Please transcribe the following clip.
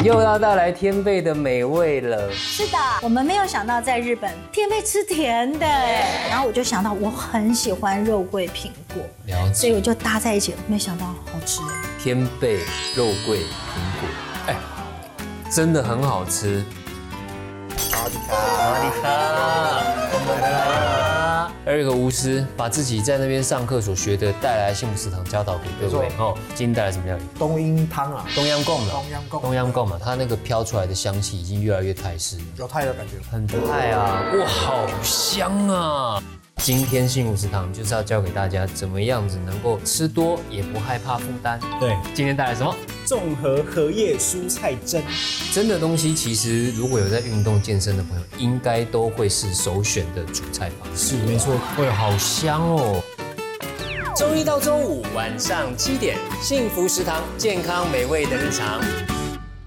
又要带来天贝的美味了。 是的，我们没有想到在日本天贝吃甜的，然后我就想到我很喜欢肉桂苹果， 了解， 所以我就搭在一起，没想到好吃。 天贝、肉桂、苹果，哎，真的很好吃。 好的， 萨瓦迪卡，来啦！Eric 巫师把自己在那边上课所学的带来幸福食堂教导给各位哦。今天带来什么料理？ 冬阴汤啊， 东阳贡嘛， 冬阳贡嘛，它那个飘出来的香气已经越来越泰式， 有泰的感觉， 很泰啊！哇，好香啊！今天幸福食堂就是要教给大家怎么样子能够吃多也不害怕负担。 对， 今天带来什么？ 综合荷叶蔬菜蒸。 蒸的东西其实如果有在运动健身的朋友，应该都会是首选的主菜方式。 是，没错。 会好香哦！周一到周五晚上7点，幸福食堂健康美味的日常。